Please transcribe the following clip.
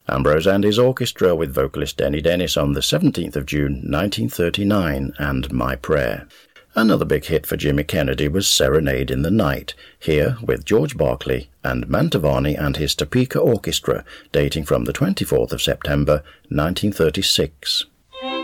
Ambrose and his orchestra with vocalist Denny Dennis on the 17th of June 1939 and My Prayer. Another big hit for Jimmy Kennedy was Serenade in the Night, here with George Barclay and Mantovani and his Topeka Orchestra, dating from the 24th of September 1936.